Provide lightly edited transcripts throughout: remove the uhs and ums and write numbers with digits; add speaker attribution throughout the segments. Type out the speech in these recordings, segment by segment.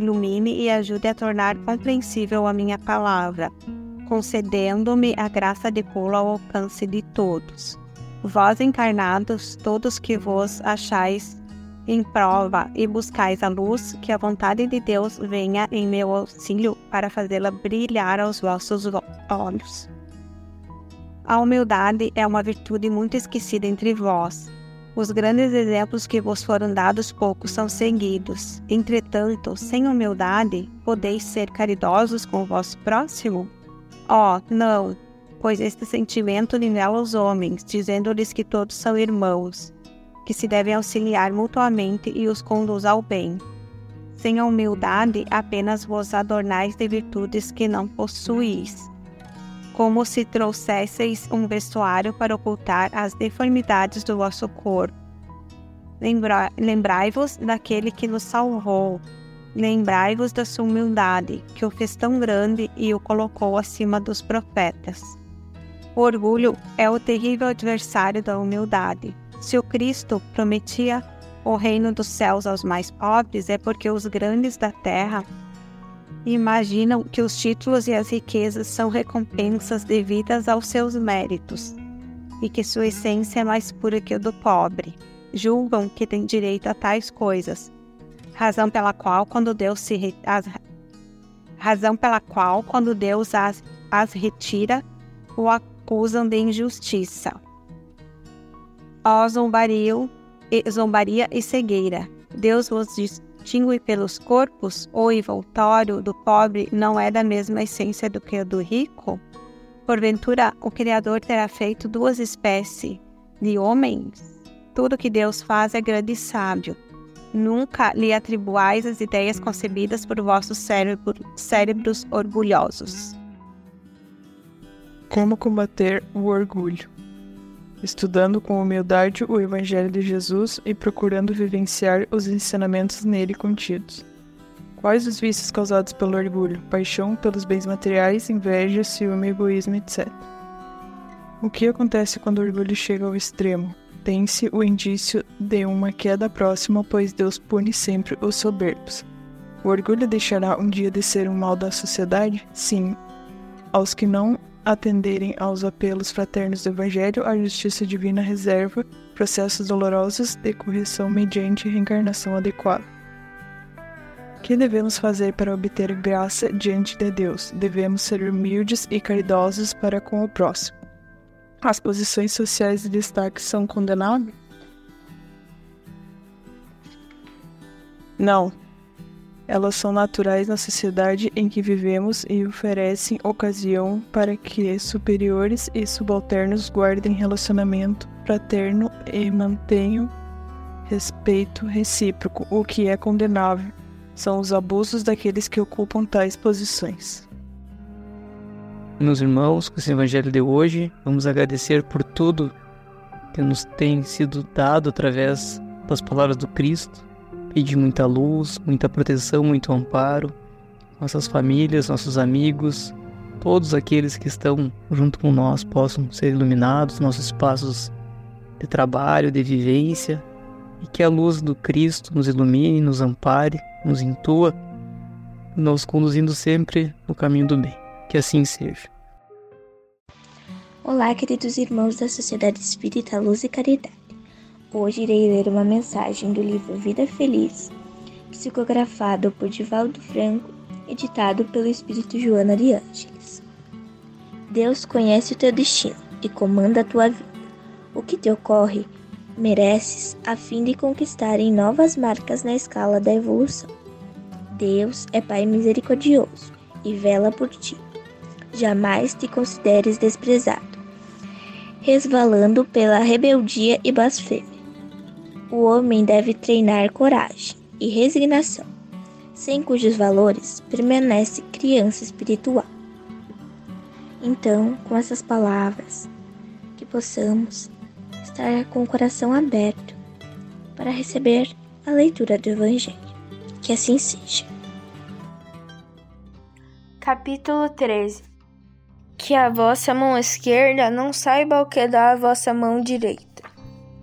Speaker 1: ilumine e ajude a tornar compreensível a minha palavra, concedendo-me a graça de pô-la ao alcance de todos. Vós encarnados, todos que vos achais em prova e buscais a luz, que a vontade de Deus venha em meu auxílio para fazê-la brilhar aos vossos olhos. A humildade é uma virtude muito esquecida entre vós. Os grandes exemplos que vos foram dados poucos são seguidos. Entretanto, sem humildade, podeis ser caridosos com o vosso próximo? Não, pois este sentimento nivela os homens, dizendo-lhes que todos são irmãos, que se devem auxiliar mutuamente e os conduz ao bem. Sem a humildade, apenas vos adornais de virtudes que não possuís, como se trouxesseis um vestuário para ocultar as deformidades do vosso corpo. Lembrai-vos daquele que nos salvou. Lembrai-vos da sua humildade, que o fez tão grande e o colocou acima dos profetas. O orgulho é o terrível adversário da humildade. Se o Cristo prometia o reino dos céus aos mais pobres, é porque os grandes da terra imaginam que os títulos e as riquezas são recompensas devidas aos seus méritos, e que sua essência é mais pura que a do pobre. Julgam que têm direito a tais coisas, razão pela qual, quando Deus as retira, o acusam de injustiça. Zombaria e cegueira. Deus vos distingue pelos corpos? O envoltório do pobre não é da mesma essência do que o do rico? Porventura, o Criador terá feito duas espécies de homens? Tudo que Deus faz é grande e sábio. Nunca lhe atribuais as ideias concebidas por vossos cérebros orgulhosos.
Speaker 2: Como combater o orgulho? Estudando com humildade o Evangelho de Jesus e procurando vivenciar os ensinamentos nele contidos. Quais os vícios causados pelo orgulho? Paixão pelos bens materiais, inveja, ciúme, egoísmo, etc. O que acontece quando o orgulho chega ao extremo? Tem-se o indício de uma queda próxima, pois Deus pune sempre os soberbos. O orgulho deixará um dia de ser um mal da sociedade? Sim. Aos que não atenderem aos apelos fraternos do Evangelho, a justiça divina reserva processos dolorosos de correção mediante reencarnação adequada. O que devemos fazer para obter graça diante de Deus? Devemos ser humildes e caridosos para com o próximo. As posições sociais de destaque são condenáveis? Não. Elas são naturais na sociedade em que vivemos e oferecem ocasião para que superiores e subalternos guardem relacionamento fraterno e mantenham respeito recíproco. O que é condenável são os abusos daqueles que ocupam tais posições.
Speaker 3: Meus irmãos, com esse evangelho de hoje, vamos agradecer por tudo que nos tem sido dado através das palavras do Cristo. Pedir muita luz, muita proteção, muito amparo, nossas famílias, nossos amigos, todos aqueles que estão junto com nós possam ser iluminados, nossos espaços de trabalho, de vivência, e que a luz do Cristo nos ilumine, nos ampare, nos intua, nos conduzindo sempre no caminho do bem. Que assim seja.
Speaker 4: Olá, queridos irmãos da Sociedade Espírita Luz e Caridade. Hoje irei ler uma mensagem do livro Vida Feliz, psicografado por Divaldo Franco, editado pelo Espírito Joana de Ângeles. Deus conhece o teu destino e comanda a tua vida. O que te ocorre, mereces a fim de conquistarem novas marcas na escala da evolução. Deus é Pai misericordioso e vela por ti. Jamais te consideres desprezado, resvalando pela rebeldia e blasfêmia. O homem deve treinar coragem e resignação, sem cujos valores permanece criança espiritual. Então, com essas palavras, que possamos estar com o coração aberto para receber a leitura do Evangelho. Que assim seja.
Speaker 5: Capítulo 13. Que a vossa mão esquerda não saiba o que dá a vossa mão direita.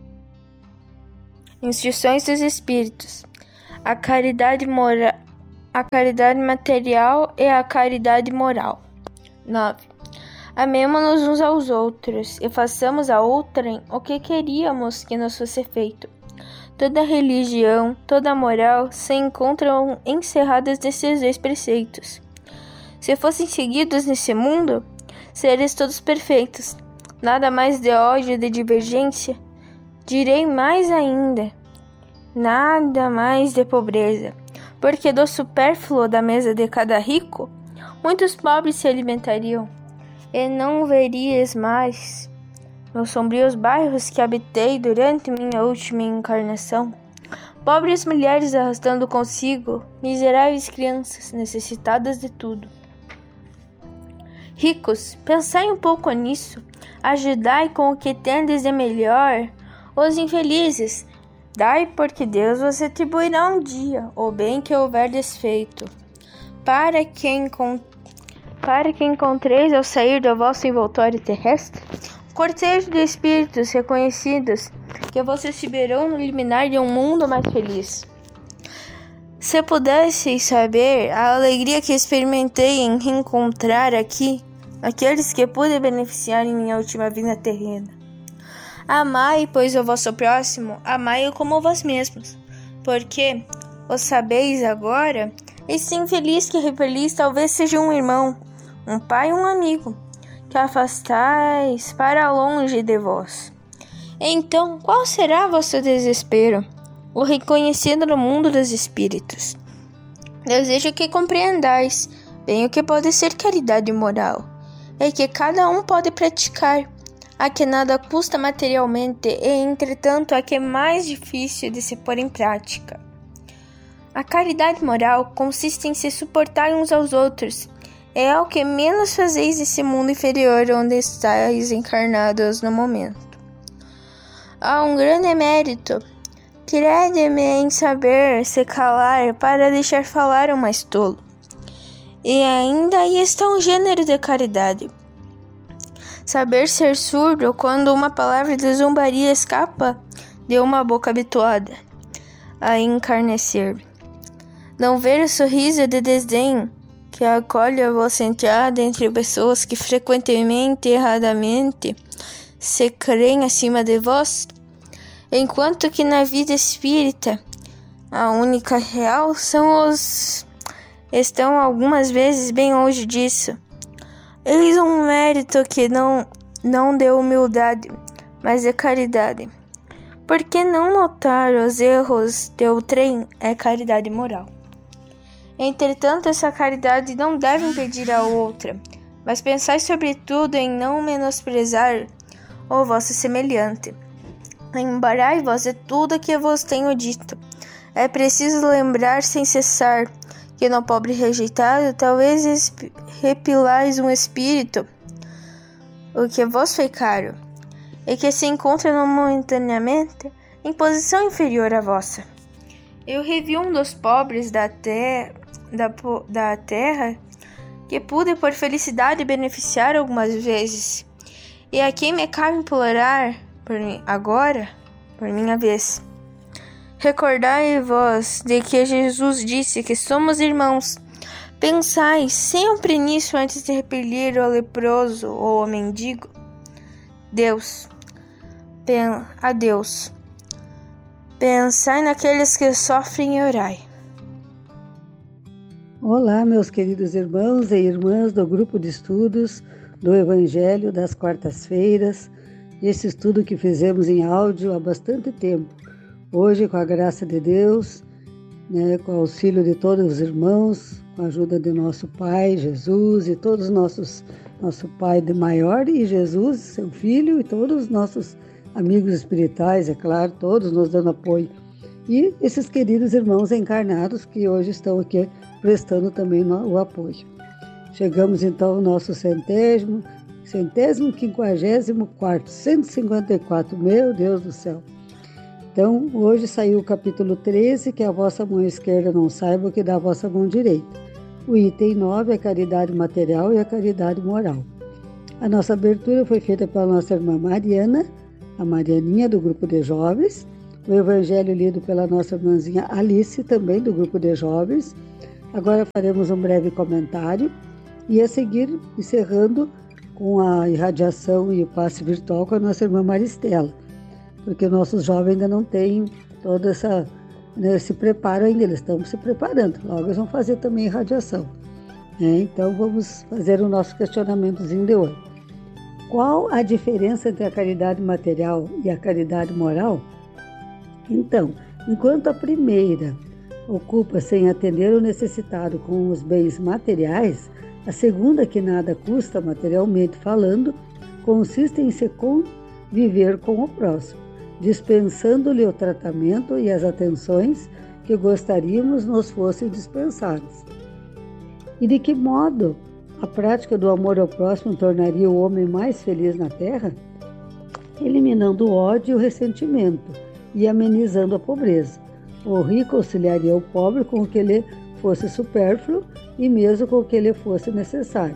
Speaker 5: Instruções dos Espíritos. A caridade a caridade material e a caridade moral. 9. Amemo-nos uns aos outros e façamos a outrem o que queríamos que nos fosse feito. Toda religião, toda moral se encontram encerradas nesses 2 preceitos. Se fossem seguidos nesse mundo, seres todos perfeitos. Nada mais de ódio e de divergência. Direi mais ainda, nada mais de pobreza, porque do supérfluo da mesa de cada rico, muitos pobres se alimentariam, e não verias mais, nos sombrios bairros que habitei durante minha última encarnação, pobres mulheres arrastando consigo miseráveis crianças necessitadas de tudo. Ricos, pensai um pouco nisso, ajudai com o que tendes de melhor os infelizes. Dai, porque Deus vos atribuirá um dia o bem que houver desfeito. Para que encontreis ao sair do vosso envoltório terrestre, cortejo de espíritos reconhecidos que vos receberão no liminar de um mundo mais feliz. Se pudesseis saber a alegria que experimentei em reencontrar aqui aqueles que pude beneficiar em minha última vida terrena. Amai, pois, o vosso próximo, amai-o como vós mesmos, porque o sabeis agora, esse infeliz que repelis talvez seja um irmão, um pai ou um amigo, que afastais para longe de vós. Então, qual será vosso desespero? O reconhecido no mundo dos espíritos. Desejo que compreendais bem o que pode ser caridade moral, e que cada um pode praticar, a que nada custa materialmente e, entretanto, a que é mais difícil de se pôr em prática. A caridade moral consiste em se suportar uns aos outros. É o que menos fazeis nesse mundo inferior onde estáis encarnados no momento. Há um grande mérito. Crede-me em saber se calar para deixar falar o mais tolo. E ainda aí está um gênero de caridade. Saber ser surdo quando uma palavra de zombaria escapa de uma boca habituada a encarnecer. Não ver o sorriso de desdém que acolhe a vossa entrada entre pessoas que frequentemente e erradamente se creem acima de vós, enquanto que na vida espírita a única real estão algumas vezes bem longe disso. Eis um mérito que não de humildade, mas de caridade. Por que não notar os erros de outrem é caridade moral? Entretanto, essa caridade não deve impedir a outra, mas pensai sobretudo em não menosprezar o vosso semelhante. Lembrarai-vos de tudo que vos tenho dito. É preciso lembrar sem cessar que no pobre rejeitado talvez repilais um espírito, o que vos foi caro, e que se encontra momentaneamente em posição inferior à vossa. Eu revi um dos pobres da terra que pude por felicidade beneficiar algumas vezes, e a quem me cabe implorar por minha vez. Recordai-vos de que Jesus disse que somos irmãos. Pensai sempre nisso antes de repelir o leproso ou o mendigo. A Deus. Pensai naqueles que sofrem e orai.
Speaker 6: Olá, meus queridos irmãos e irmãs do grupo de estudos do Evangelho das quartas-feiras, esse estudo que fizemos em áudio há bastante tempo. Hoje, com a graça de Deus, com o auxílio de todos os irmãos, com a ajuda de nosso Pai, Jesus, e todos nosso Pai de maior, e Jesus, seu Filho, e todos os nossos amigos espirituais, é claro, todos nos dando apoio. E esses queridos irmãos encarnados que hoje estão aqui prestando também o apoio. Chegamos então ao nosso 154º, 154, meu Deus do céu. Então, hoje saiu o capítulo 13, que a vossa mão esquerda não saiba o que dá a vossa mão direita. O item 9 é a caridade material e a caridade moral. A nossa abertura foi feita pela nossa irmã Mariana, a Marianinha do grupo de jovens. O evangelho lido pela nossa irmãzinha Alice, também do grupo de jovens. Agora faremos um breve comentário e a seguir encerrando com a irradiação e o passe virtual com a nossa irmã Maristela, porque nossos jovens ainda não têm todo esse preparo ainda, eles estão se preparando, logo eles vão fazer também irradiação. Então vamos fazer o nosso questionamentozinho de hoje. Qual a diferença entre a caridade material e a caridade moral? Então, enquanto a primeira ocupa-se em atender o necessitado com os bens materiais, a segunda, que nada custa materialmente falando, consiste em se conviver com o próximo, dispensando-lhe o tratamento e as atenções que gostaríamos nos fossem dispensadas. E de que modo a prática do amor ao próximo tornaria o homem mais feliz na terra? Eliminando o ódio e o ressentimento e amenizando a pobreza. O rico auxiliaria o pobre com o que lhe fosse supérfluo e mesmo com o que lhe fosse necessário.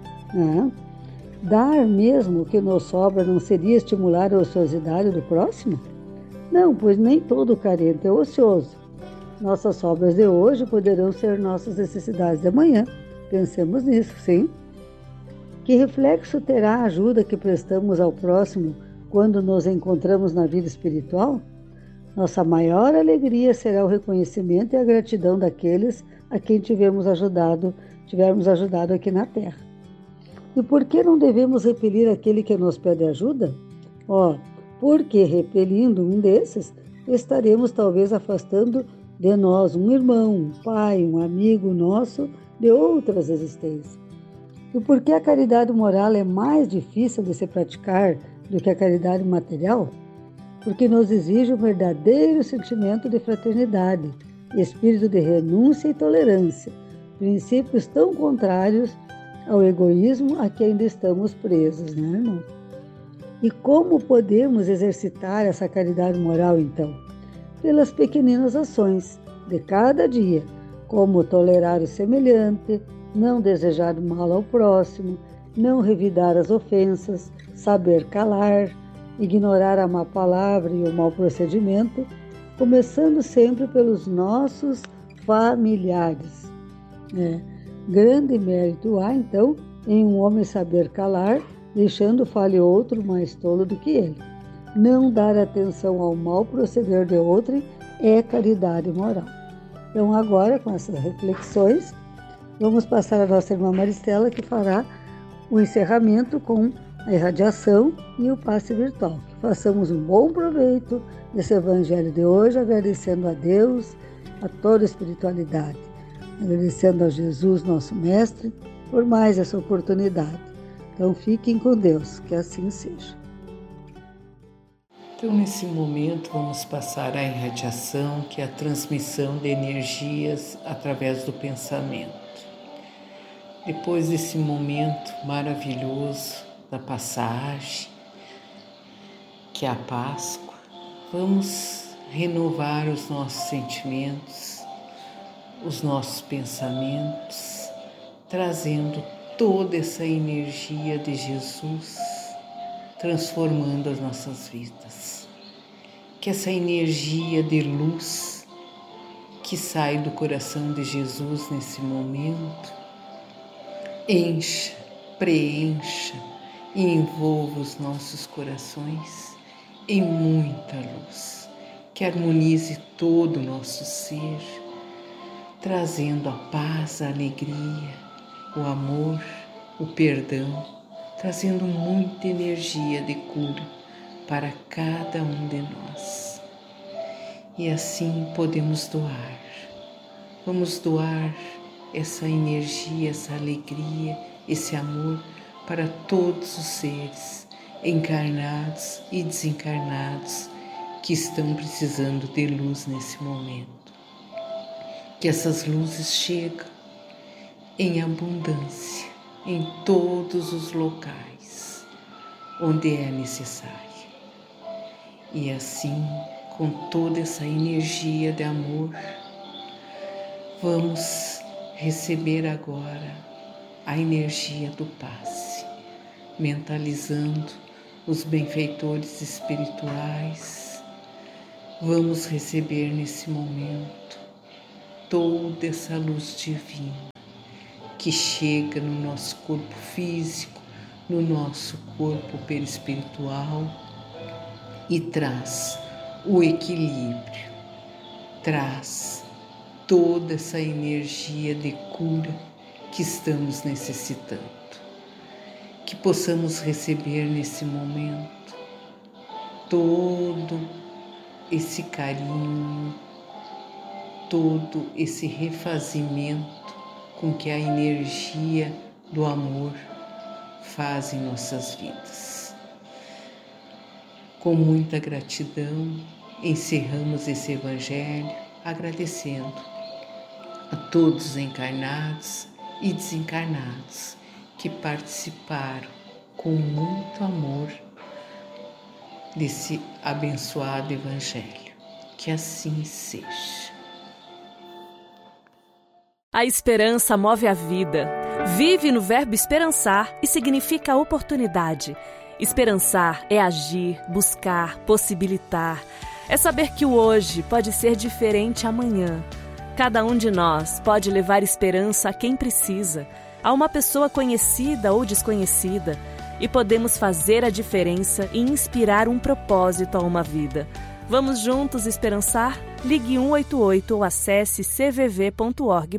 Speaker 6: Dar mesmo o que nos sobra não seria estimular a ociosidade do próximo? Não, pois nem todo carente é ocioso. Nossas sobras de hoje poderão ser nossas necessidades de amanhã. Pensemos nisso, sim. Que reflexo terá a ajuda que prestamos ao próximo quando nos encontramos na vida espiritual? Nossa maior alegria será o reconhecimento e a gratidão daqueles a quem tivermos ajudado aqui na Terra. E por que não devemos repelir aquele que nos pede ajuda? Porque repelindo um desses, estaremos talvez afastando de nós um irmão, um pai, um amigo nosso de outras existências. E por que a caridade moral é mais difícil de se praticar do que a caridade material? Porque nos exige um verdadeiro sentimento de fraternidade, espírito de renúncia e tolerância, princípios tão contrários ao egoísmo a que ainda estamos presos, né, irmão? E como podemos exercitar essa caridade moral, então? Pelas pequeninas ações de cada dia, como tolerar o semelhante, não desejar o mal ao próximo, não revidar as ofensas, saber calar, ignorar a má palavra e o mau procedimento, começando sempre pelos nossos familiares. Grande mérito há, então, em um homem saber calar, deixando fale outro mais tolo do que ele. Não dar atenção ao mau proceder de outrem é caridade moral. Então, agora, com essas reflexões, vamos passar a nossa irmã Maristela, que fará o encerramento com a irradiação e o passe virtual. Que façamos um bom proveito desse evangelho de hoje, agradecendo a Deus, a toda a espiritualidade, agradecendo a Jesus, nosso Mestre, por mais essa oportunidade. Então, fiquem com Deus, que assim seja.
Speaker 7: Então, nesse momento, vamos passar a irradiação, que é a transmissão de energias através do pensamento. Depois desse momento maravilhoso da passagem, que é a Páscoa, vamos renovar os nossos sentimentos, os nossos pensamentos, trazendo toda essa energia de Jesus, transformando as nossas vidas. Que essa energia de luz que sai do coração de Jesus nesse momento encha, preencha e envolva os nossos corações em muita luz, que harmonize todo o nosso ser, trazendo a paz, a alegria, o amor, o perdão, trazendo muita energia de cura para cada um de nós. E assim podemos doar. Vamos doar essa energia, essa alegria, esse amor para todos os seres encarnados e desencarnados que estão precisando de luz nesse momento. Que essas luzes cheguem em abundância em todos os locais onde é necessário. E assim, com toda essa energia de amor, vamos receber agora a energia do passe, mentalizando os benfeitores espirituais. Vamos receber nesse momento toda essa luz divina que chega no nosso corpo físico, no nosso corpo perispiritual e traz o equilíbrio, traz toda essa energia de cura que estamos necessitando. Que possamos receber nesse momento todo esse carinho, todo esse refazimento com que a energia do amor faz em nossas vidas. Com muita gratidão, encerramos esse Evangelho agradecendo a todos os encarnados e desencarnados que participaram com muito amor desse abençoado Evangelho. Que assim seja.
Speaker 8: A esperança move a vida. Vive no verbo esperançar e significa oportunidade. Esperançar é agir, buscar, possibilitar. É saber que o hoje pode ser diferente amanhã. Cada um de nós pode levar esperança a quem precisa, a uma pessoa conhecida ou desconhecida, e podemos fazer a diferença e inspirar um propósito a uma vida. Vamos juntos esperançar? Ligue 188 ou acesse cvv.org.br.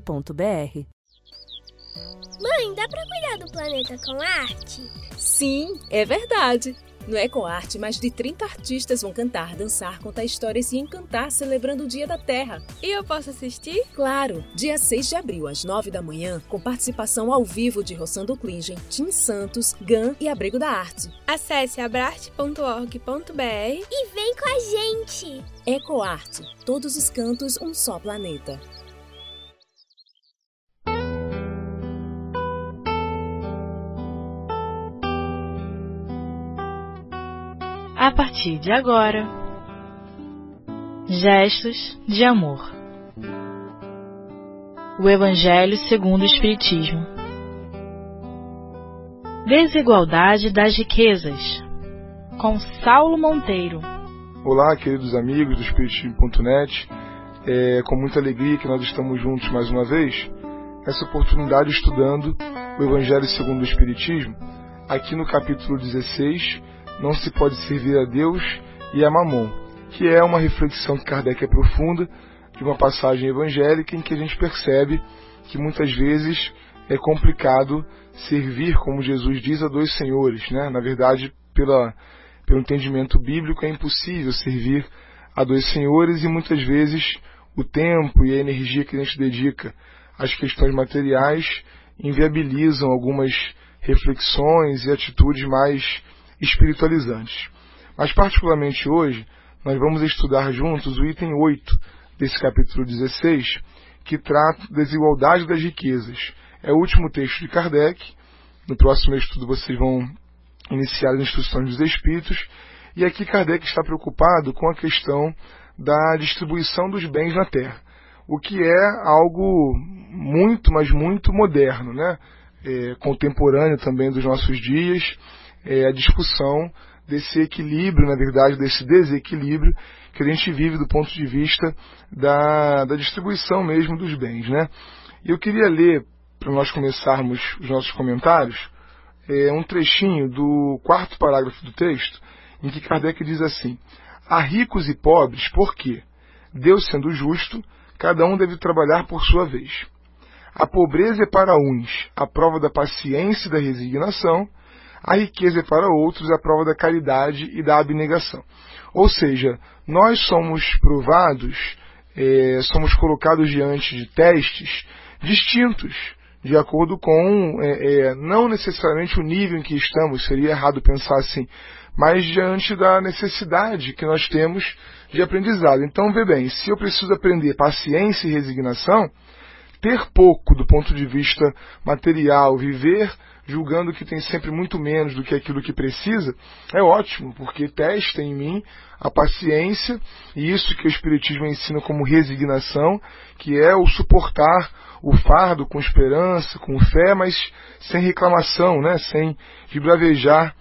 Speaker 9: Mãe, dá pra cuidar do planeta com arte?
Speaker 10: Sim, é verdade. No EcoArte, mais de 30 artistas vão cantar, dançar, contar histórias e encantar celebrando o Dia da Terra.
Speaker 9: E eu posso assistir?
Speaker 10: Claro! Dia 6 de abril, às 9 da manhã, com participação ao vivo de Rossando Klingen, Tim Santos, GAN e Abrigo da Arte.
Speaker 9: Acesse abrarte.org.br e vem com a gente!
Speaker 10: EcoArte. Todos os cantos, um só planeta.
Speaker 11: A partir de agora, gestos de amor. O Evangelho segundo o Espiritismo. Desigualdade das riquezas, com Saulo Monteiro.
Speaker 12: Olá, queridos amigos do Espiritismo.net. É com muita alegria que nós estamos juntos mais uma vez, essa oportunidade estudando o Evangelho segundo o Espiritismo, aqui no capítulo 16, Não se pode servir a Deus e a Mamon, que é uma reflexão que Kardec aprofunda de uma passagem evangélica em que a gente percebe que muitas vezes é complicado servir, como Jesus diz, a dois senhores, né? Na verdade, pelo entendimento bíblico, é impossível servir a dois senhores e muitas vezes o tempo e a energia que a gente dedica às questões materiais inviabilizam algumas reflexões e atitudes mais espiritualizantes. Mas particularmente hoje, nós vamos estudar juntos o item 8 desse capítulo 16, que trata da desigualdade das riquezas. É o último texto de Kardec. No próximo estudo vocês vão iniciar as instruções dos Espíritos. E aqui Kardec está preocupado com a questão da distribuição dos bens na Terra, o que é algo muito, mas muito moderno, né? Contemporâneo também dos nossos dias, a discussão desse equilíbrio, na verdade, desse desequilíbrio que a gente vive do ponto de vista da distribuição mesmo dos bens, né? E eu queria ler, para nós começarmos os nossos comentários, um trechinho do 4º parágrafo do texto, em que Kardec diz assim: há ricos e pobres porque, Deus sendo justo, cada um deve trabalhar por sua vez. A pobreza é para uns a prova da paciência e da resignação, a riqueza é para outros a prova da caridade e da abnegação. Ou seja, nós somos provados, somos colocados diante de testes distintos, de acordo com, não necessariamente o nível em que estamos, seria errado pensar assim, mas diante da necessidade que nós temos de aprendizado. Então, vê bem, se eu preciso aprender paciência e resignação, ter pouco do ponto de vista material, viver julgando que tem sempre muito menos do que aquilo que precisa, é ótimo, porque testa em mim a paciência e isso que o Espiritismo ensina como resignação, que é o suportar o fardo com esperança, com fé, mas sem reclamação, né? Sem bravejar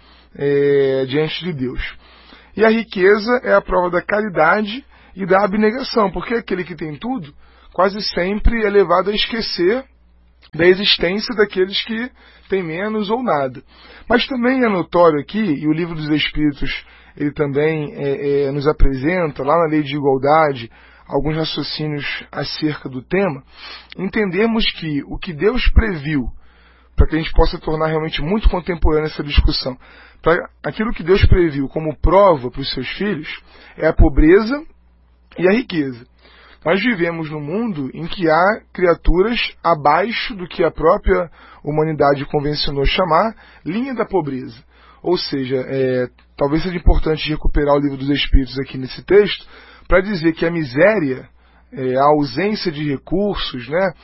Speaker 12: diante de Deus. E a riqueza é a prova da caridade e da abnegação, porque aquele que tem tudo quase sempre é levado a esquecer da existência daqueles que têm menos ou nada. Mas também é notório aqui, e o Livro dos Espíritos ele também nos apresenta, lá na Lei de Igualdade, alguns raciocínios acerca do tema, entendemos que o que Deus previu, para que a gente possa tornar realmente muito contemporânea essa discussão, para aquilo que Deus previu como prova para os seus filhos, é a pobreza e a riqueza. Nós vivemos num mundo em que há criaturas abaixo do que a própria humanidade convencionou chamar linha da pobreza. Ou seja, talvez seja importante recuperar o Livro dos Espíritos aqui nesse texto, para dizer que a miséria, a ausência de recursos, né,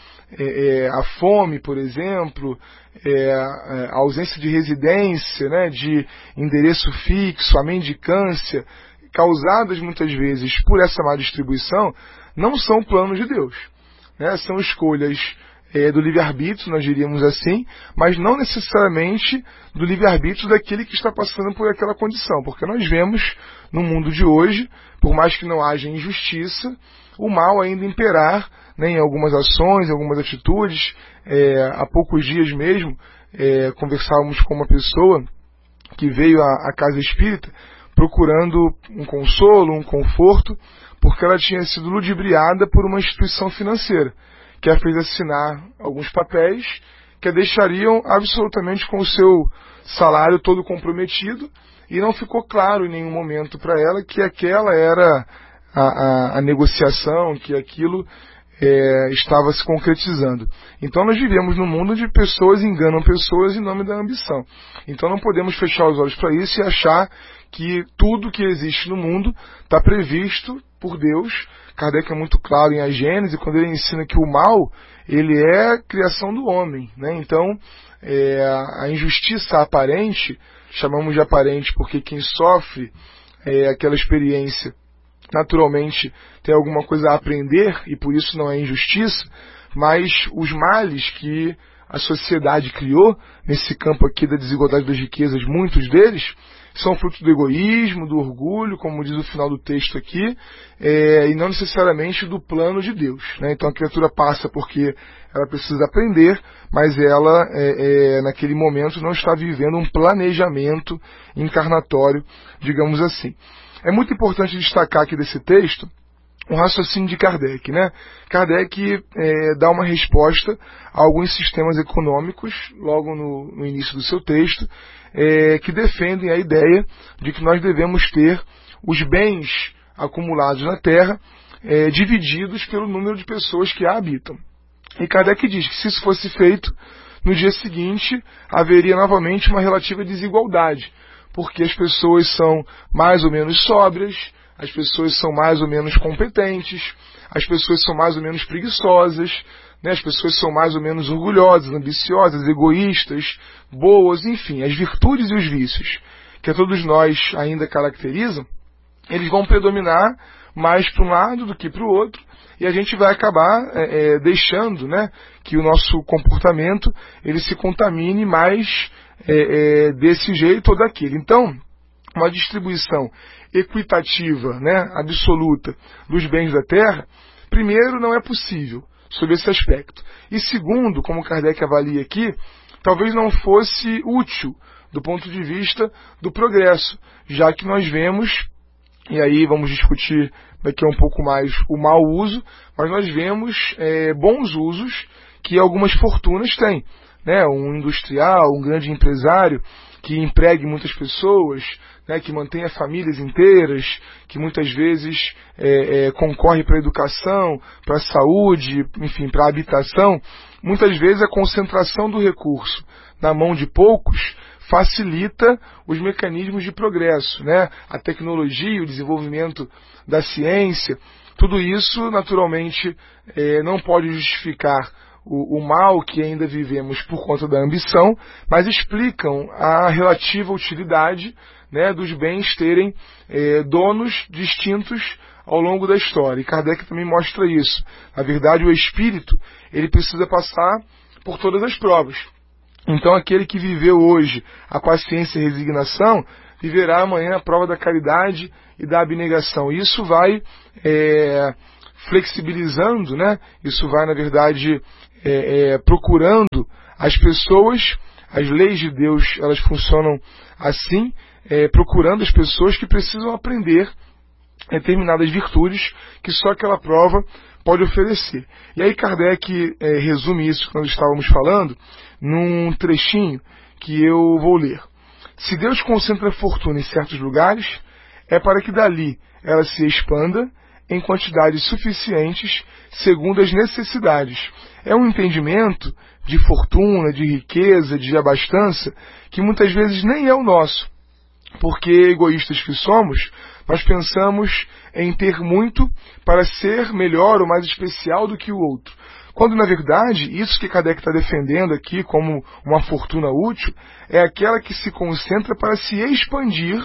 Speaker 12: a fome, por exemplo, a ausência de residência, né, de endereço fixo, a mendicância, causadas muitas vezes por essa má distribuição, não são planos de Deus, né? São escolhas do livre-arbítrio, nós diríamos assim, mas não necessariamente do livre-arbítrio daquele que está passando por aquela condição, porque nós vemos no mundo de hoje, por mais que não haja injustiça, o mal ainda imperar, né, em algumas ações, em algumas atitudes. Há poucos dias mesmo, conversávamos com uma pessoa que veio à casa espírita procurando um consolo, um conforto, porque ela tinha sido ludibriada por uma instituição financeira, que a fez assinar alguns papéis que a deixariam absolutamente com o seu salário todo comprometido, e não ficou claro em nenhum momento para ela que aquela era a negociação, que aquilo estava se concretizando. Então nós vivemos num mundo onde pessoas enganam pessoas em nome da ambição. Então não podemos fechar os olhos para isso e achar que tudo que existe no mundo está previsto por Deus. Kardec é muito claro em A Gênese, quando ele ensina que o mal, ele é criação do homem, né? Então, a injustiça aparente, chamamos de aparente porque quem sofre aquela experiência, naturalmente tem alguma coisa a aprender, e por isso não é injustiça, mas os males que a sociedade criou, nesse campo aqui da desigualdade das riquezas, muitos deles, são fruto do egoísmo, do orgulho, como diz o final do texto aqui, e não necessariamente do plano de Deus, né? Então a criatura passa porque ela precisa aprender, mas ela, naquele momento, não está vivendo um planejamento encarnatório, digamos assim. É muito importante destacar aqui desse texto um raciocínio de Kardec, né? Kardec dá uma resposta a alguns sistemas econômicos, logo no início do seu texto, que defendem a ideia de que nós devemos ter os bens acumulados na Terra divididos pelo número de pessoas que a habitam. E Kardec diz que se isso fosse feito, no dia seguinte haveria novamente uma relativa desigualdade, porque as pessoas são mais ou menos sóbrias, as pessoas são mais ou menos competentes, as pessoas são mais ou menos preguiçosas, né? As pessoas são mais ou menos orgulhosas, ambiciosas, egoístas, boas, enfim, as virtudes e os vícios que a todos nós ainda caracterizam, eles vão predominar mais para um lado do que para o outro, e a gente vai acabar deixando, né, que o nosso comportamento ele se contamine mais desse jeito ou daquele. Então, uma distribuição equitativa, né, absoluta dos bens da Terra, primeiro, não é possível sob esse aspecto. E segundo, como Kardec avalia aqui, talvez não fosse útil do ponto de vista do progresso, já que nós vemos, e aí vamos discutir daqui a um pouco mais o mau uso, mas nós vemos bons usos que algumas fortunas têm, né? Um industrial, um grande empresário que empregue muitas pessoas, né, que mantenha famílias inteiras, que muitas vezes concorre para a educação, para a saúde, enfim, para a habitação. Muitas vezes a concentração do recurso na mão de poucos facilita os mecanismos de progresso, né? A tecnologia, o desenvolvimento da ciência, tudo isso naturalmente não pode justificar o mal que ainda vivemos por conta da ambição, mas explicam a relativa utilidade, né, dos bens terem donos distintos ao longo da história. E Kardec também mostra isso. Na verdade, o espírito ele precisa passar por todas as provas. Então, aquele que viveu hoje a paciência e a resignação, viverá amanhã a prova da caridade e da abnegação. Isso vai flexibilizando, né? Isso vai, na verdade, procurando as pessoas. As leis de Deus, elas funcionam assim, procurando as pessoas que precisam aprender determinadas virtudes que só aquela prova pode oferecer. E aí Kardec resume isso que nós estávamos falando num trechinho que eu vou ler. Se Deus concentra a fortuna em certos lugares, é para que dali ela se expanda em quantidades suficientes segundo as necessidades. É um entendimento de fortuna, de riqueza, de abastança, que muitas vezes nem é o nosso. Porque, egoístas que somos, nós pensamos em ter muito para ser melhor ou mais especial do que o outro. Quando, na verdade, isso que Kardec está defendendo aqui como uma fortuna útil, é aquela que se concentra para se expandir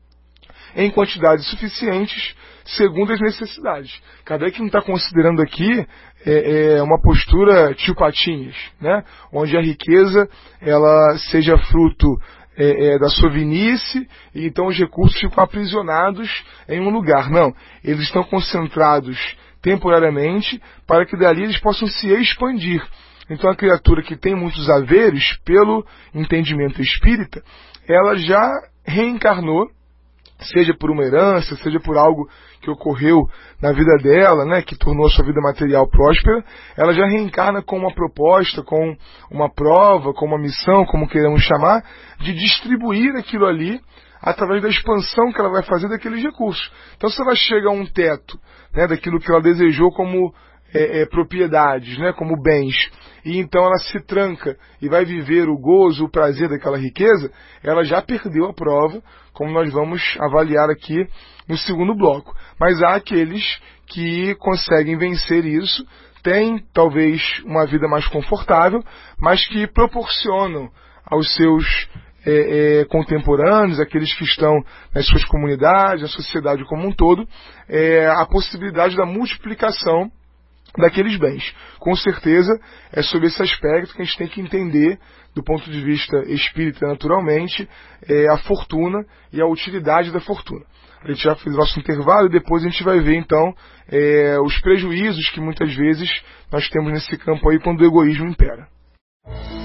Speaker 12: em quantidades suficientes segundo as necessidades. Kardec não está considerando aqui uma postura tio Patinhas, né? Onde a riqueza ela seja fruto da sovinice, e então os recursos ficam aprisionados em um lugar. Não, eles estão concentrados temporariamente para que dali eles possam se expandir. Então a criatura que tem muitos haveres, pelo entendimento espírita, ela já reencarnou, seja por uma herança, seja por algo que ocorreu na vida dela, né, que tornou a sua vida material próspera, ela já reencarna com uma proposta, com uma prova, com uma missão, como queremos chamar, de distribuir aquilo ali através da expansão que ela vai fazer daqueles recursos. Então, se ela chega a um teto, né, daquilo que ela desejou como propriedades, né, como bens, e então ela se tranca e vai viver o gozo, o prazer daquela riqueza, ela já perdeu a prova, como nós vamos avaliar aqui no segundo bloco. Mas há aqueles que conseguem vencer isso, têm talvez uma vida mais confortável, mas que proporcionam aos seus contemporâneos, aqueles que estão nas suas comunidades, na sociedade como um todo, a possibilidade da multiplicação daqueles bens. Com certeza é sobre esse aspecto que a gente tem que entender, do ponto de vista espírita, naturalmente, a fortuna e a utilidade da fortuna. A gente já fez o nosso intervalo e depois a gente vai ver então os prejuízos que muitas vezes nós temos nesse campo aí quando o egoísmo impera.